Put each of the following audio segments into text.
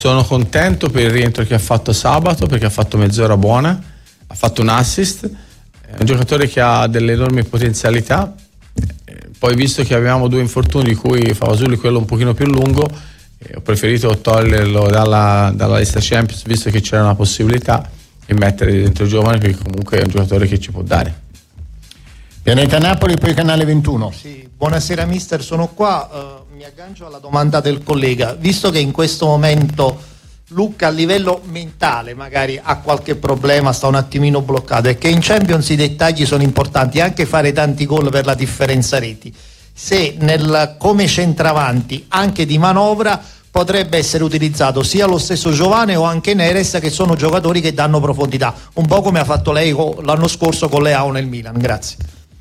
Sono contento per il rientro che ha fatto sabato, perché ha fatto mezz'ora buona, ha fatto un assist, è un giocatore che ha delle enormi potenzialità. Poi, visto che avevamo 2 infortuni, di cui Favasuli quello un pochino più lungo, ho preferito toglierlo dalla lista Champions, visto che c'era una possibilità, e mettere dentro i giovani, perché comunque è un giocatore che ci può dare. Pianeta Napoli, poi Canale 21. Sì, buonasera mister, sono qua, mi aggancio alla domanda del collega. Visto che in questo momento Lucca a livello mentale magari ha qualche problema, sta un attimino bloccato, e che in Champions i dettagli sono importanti, anche fare tanti gol per la differenza reti, se come centravanti anche di manovra potrebbe essere utilizzato sia lo stesso Giovane o anche Neres, che sono giocatori che danno profondità, un po' come ha fatto lei l'anno scorso con Leao nel Milan. Grazie.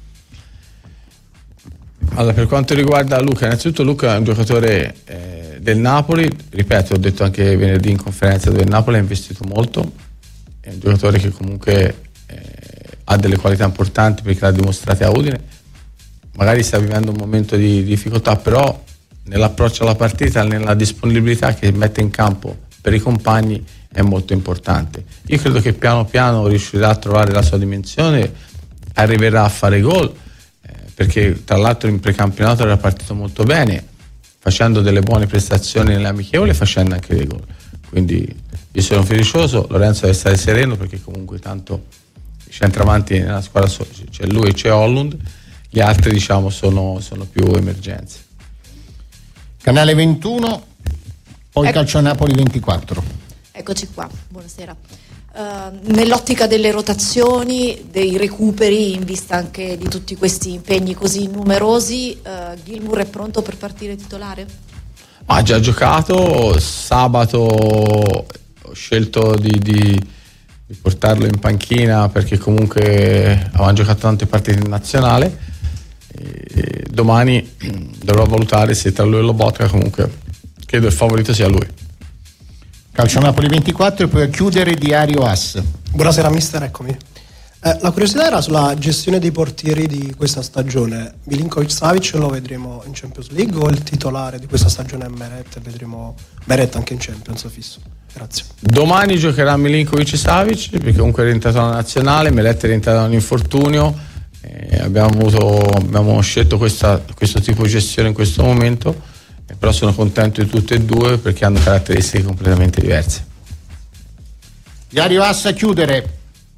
Allora, per quanto riguarda Lucca, innanzitutto Lucca è un giocatore del Napoli, ripeto, ho detto anche venerdì in conferenza, dove il Napoli ha investito molto, è un giocatore che comunque ha delle qualità importanti, perché l'ha dimostrate a Udine. Magari sta vivendo un momento di difficoltà, però nell'approccio alla partita, nella disponibilità che mette in campo per i compagni, è molto importante. Io credo che piano piano riuscirà a trovare la sua dimensione, arriverà a fare gol, perché tra l'altro in precampionato era partito molto bene, facendo delle buone prestazioni nelle amichevoli e facendo anche dei gol. Quindi io sono fiducioso, Lorenzo deve stare sereno, perché comunque tanto i centravanti nella squadra c'è lui e c'è Hollund, gli altri diciamo sono più emergenze. Canale 21, poi Calcio Napoli 24. Eccoci qua, buonasera. Nell'ottica delle rotazioni, dei recuperi, in vista anche di tutti questi impegni così numerosi, Gilmour è pronto per partire titolare? Ha già giocato, sabato ho scelto di portarlo in panchina, perché comunque avevamo giocato tante partite in nazionale, e domani dovrò valutare se tra lui e Lobotka, comunque credo il favorito sia lui. Calcio Napoli 24 e poi a chiudere Diario As. Buonasera mister, eccomi. La curiosità era sulla gestione dei portieri di questa stagione. Milinkovic-Savic lo vedremo in Champions League, o il titolare di questa stagione è Meret e vedremo Meret anche in Champions fisso? Grazie. Domani giocherà Milinkovic-Savic, perché comunque è rientrato alla nazionale, Meret è rientrato da un infortunio, abbiamo scelto questo tipo di gestione in questo momento, però sono contento di tutte e due, perché hanno caratteristiche completamente diverse. Diario As a chiudere.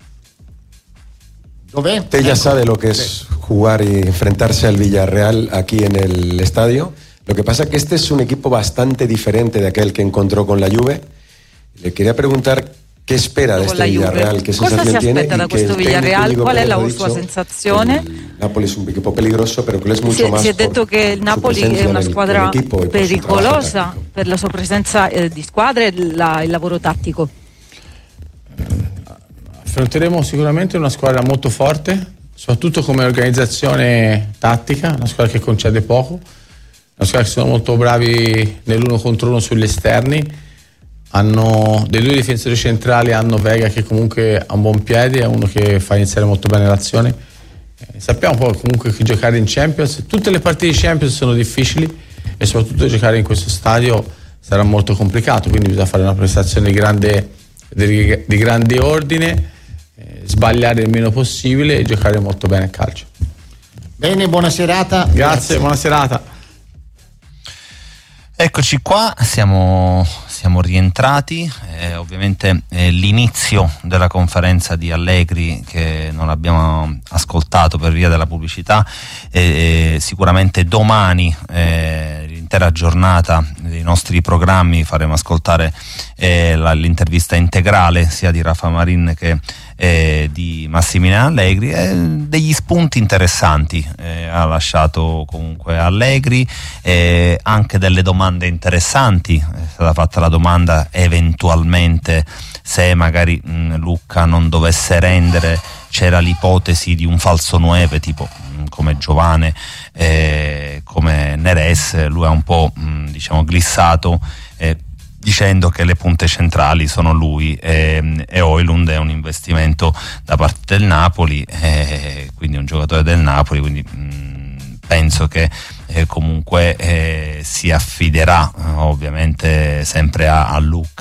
¿Dónde? Usted ya sabe lo que es jugar y enfrentarse al Villarreal aquí en el estadio. Lo que pasa es que este es un equipo bastante diferente de aquel que encontró con la Juve. Le quería preguntar qué espera de este Villarreal, qué sensación tiene. Cosa si aspetta da questo Villarreal? Qual è la sua sensazione? Il Napoli è un equipo peligroso, però quello è molto más. Si è detto che il Napoli è una squadra pericolosa per la sua presenza di squadra e il lavoro tattico. Affronteremo sicuramente una squadra molto forte, soprattutto come organizzazione tattica, una squadra che concede poco, una squadra che sono molto bravi nell'uno contro uno sugli esterni. Hanno dei 2 difensori centrali, hanno Vega che comunque ha un buon piede, è uno che fa iniziare molto bene l'azione. Sappiamo poi comunque che giocare in Champions, tutte le partite di Champions sono difficili, e soprattutto giocare in questo stadio sarà molto complicato, quindi bisogna fare una prestazione di grande ordine, sbagliare il meno possibile e giocare molto bene a calcio. Bene, buona serata. Grazie. Buona serata. Eccoci qua, siamo rientrati, ovviamente l'inizio della conferenza di Allegri, che non abbiamo ascoltato per via della pubblicità, sicuramente domani l'intera giornata dei nostri programmi faremo ascoltare l'intervista integrale sia di Rafa Marin che di Massimiliano Allegri. Degli spunti interessanti ha lasciato comunque Allegri, anche delle domande interessanti. È stata fatta la domanda eventualmente se magari Lucca non dovesse rendere, c'era l'ipotesi di un falso 9 tipo come Giovane, come Neres. Lui ha un po' glissato, dicendo che le punte centrali sono lui e Højlund è un investimento da parte del Napoli, quindi un giocatore del Napoli, quindi penso che comunque si affiderà ovviamente sempre a Lucca